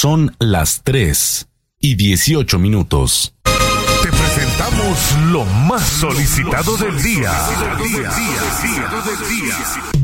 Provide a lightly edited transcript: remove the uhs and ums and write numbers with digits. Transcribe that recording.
Son las 3:18. Te presentamos lo más solicitado del día.